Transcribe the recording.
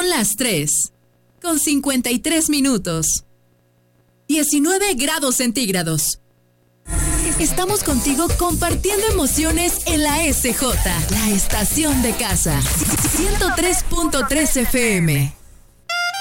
Son las 3:53. 19 grados centígrados. Estamos contigo compartiendo emociones en la SJ, la estación de casa. 103.3 FM.